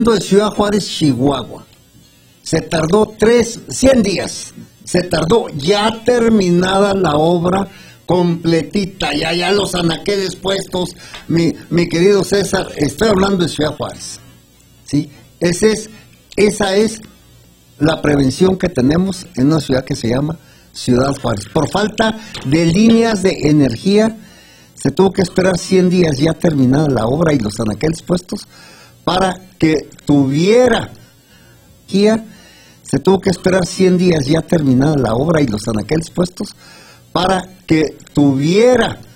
de Ciudad Juárez, Chihuahua. Se tardó 100 días. Se tardó ya terminada la obra completita, ya los anaqueles puestos, mi querido César, estoy hablando de Ciudad Juárez. ¿Sí? Esa es la prevención que tenemos en una ciudad que se llama Ciudad Juárez. Por falta de líneas de energía, se tuvo que esperar 100 días ya terminada la obra y los anaqueles puestos para que tuviera energía. Se tuvo que esperar 100 días ya terminada la obra y los anaqueles puestos para que tuviera